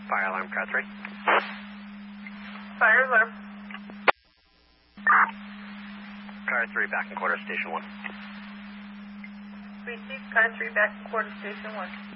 Fire alarm, car 3. Fire alarm. Car 3, back in quarter, station 1. Received, car 3, back in quarter, station 1.